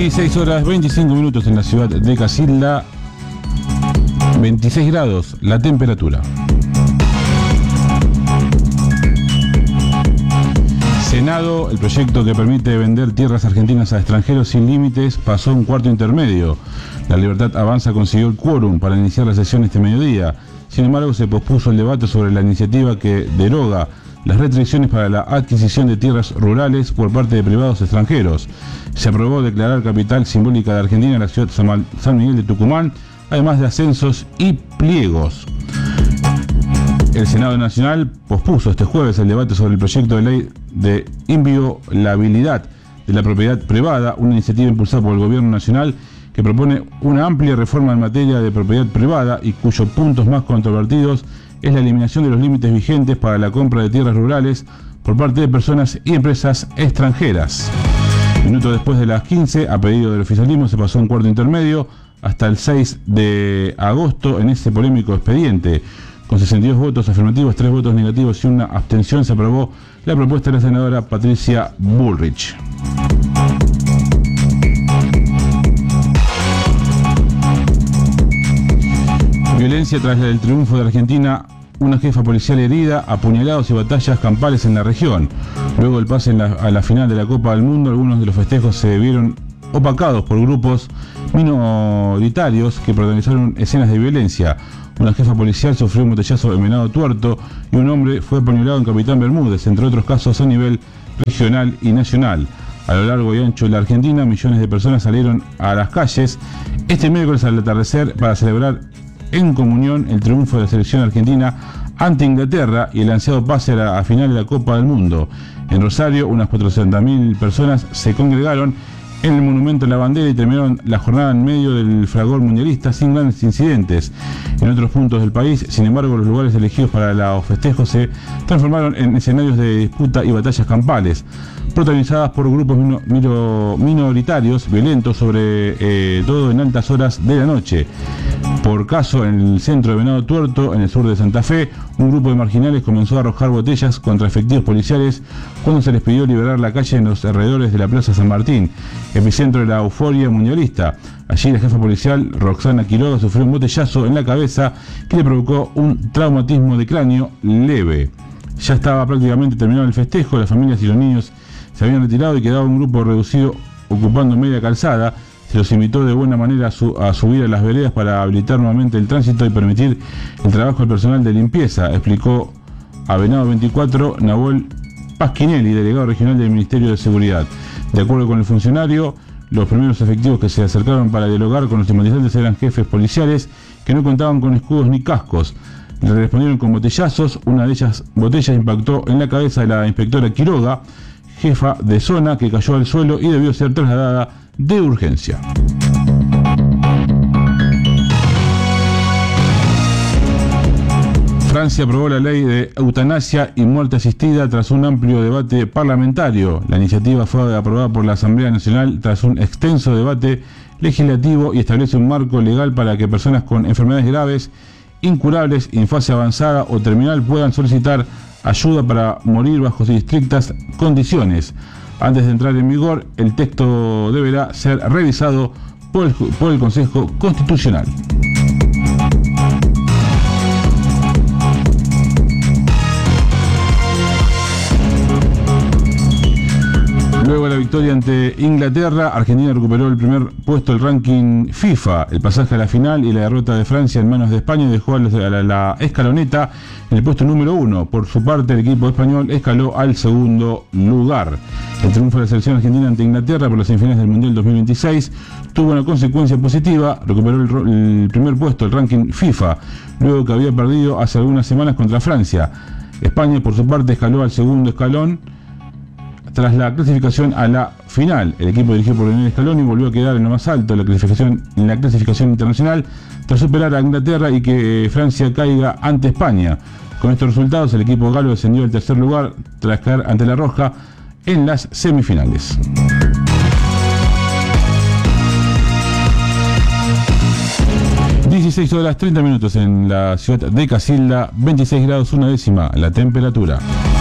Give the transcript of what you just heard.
16 horas 25 minutos en la ciudad de Casilda, 26 grados la temperatura. Senado, el proyecto que permite vender tierras argentinas a extranjeros sin límites pasó a un cuarto intermedio. La Libertad Avanza consiguió el quórum para iniciar la sesión este mediodía. Sin embargo, se pospuso el debate sobre la iniciativa que deroga las restricciones para la adquisición de tierras rurales por parte de privados extranjeros. Se aprobó declarar capital simbólica de Argentina la ciudad San Miguel de Tucumán, además de ascensos y pliegos. El Senado Nacional pospuso este jueves el debate sobre el proyecto de ley de inviolabilidad de la propiedad privada, una iniciativa impulsada por el Gobierno Nacional que propone una amplia reforma en materia de propiedad privada y cuyos puntos más controvertidos es la eliminación de los límites vigentes para la compra de tierras rurales por parte de personas y empresas extranjeras. Minutos después de las 15, a pedido del oficialismo, se pasó a un cuarto intermedio hasta el 6 de agosto en ese polémico expediente. Con 62 votos afirmativos, 3 votos negativos y una abstención, se aprobó la propuesta de la senadora Patricia Bullrich. Violencia tras el triunfo de Argentina, una jefa policial herida, apuñalados y batallas campales en la región. Luego del pase a la final de la Copa del Mundo, algunos de los festejos se vieron opacados por grupos minoritarios que protagonizaron escenas de violencia. Una jefa policial sufrió un botellazo en Venado Tuerto y un hombre fue apuñalado en Capitán Bermúdez, entre otros casos a nivel regional y nacional. A lo largo y ancho de la Argentina, millones de personas salieron a las calles este miércoles al atardecer para celebrar en comunión el triunfo de la selección argentina ante Inglaterra y el ansiado pase a la final de la Copa del Mundo. En Rosario, unas 400.000 personas se congregaron en el Monumento a la Bandera y terminaron la jornada en medio del fragor mundialista sin grandes incidentes. En otros puntos del país, sin embargo, los lugares elegidos para los festejos se transformaron en escenarios de disputa y batallas campales, protagonizadas por grupos minoritarios violentos, sobre todo en altas horas de la noche. Por caso, en el centro de Venado Tuerto, en el sur de Santa Fe, un grupo de marginales comenzó a arrojar botellas contra efectivos policiales cuando se les pidió liberar la calle en los alrededores de la Plaza San Martín, epicentro de la euforia mundialista. Allí la jefa policial, Roxana Quiroga, sufrió un botellazo en la cabeza que le provocó un traumatismo de cráneo leve. Ya estaba prácticamente terminado el festejo, las familias y los niños se habían retirado y quedaba un grupo reducido ocupando media calzada. Se los invitó de buena manera a subir a las veredas para habilitar nuevamente el tránsito y permitir el trabajo del personal de limpieza, explicó a Venado 24 Nahuel Pasquinelli, delegado regional del Ministerio de Seguridad. De acuerdo con el funcionario, los primeros efectivos que se acercaron para dialogar con los simpatizantes eran jefes policiales que no contaban con escudos ni cascos. Le respondieron con botellazos. Una de ellas botellas impactó en la cabeza de la inspectora Quiroga, jefa de zona, que cayó al suelo y debió ser trasladada de urgencia. Francia aprobó la ley de eutanasia y muerte asistida tras un amplio debate parlamentario. La iniciativa fue aprobada por la Asamblea Nacional tras un extenso debate legislativo y establece un marco legal para que personas con enfermedades graves, incurables, en fase avanzada o terminal puedan solicitar ayuda para morir bajo estrictas condiciones. Antes de entrar en vigor, el texto deberá ser revisado por el Consejo Constitucional. Luego de la victoria ante Inglaterra, Argentina recuperó el primer puesto del ranking FIFA. El pasaje a la final y la derrota de Francia en manos de España dejó a la escaloneta en el puesto número 1. Por su parte, el equipo español escaló al segundo lugar. El triunfo de la selección argentina ante Inglaterra por las semifinales del Mundial 2026 tuvo una consecuencia positiva. Recuperó el primer puesto del ranking FIFA, luego que había perdido hace algunas semanas contra Francia. España, por su parte, escaló al segundo escalón tras la clasificación a la final. El equipo dirigido por Lionel Scaloni volvió a quedar en lo más alto de en la clasificación internacional tras superar a Inglaterra y que Francia caiga ante España. Con estos resultados, el equipo galo descendió al tercer lugar tras caer ante la Roja en las semifinales. ...16 horas 30 minutos en la ciudad de Casilda, 26 grados 1 décima la temperatura.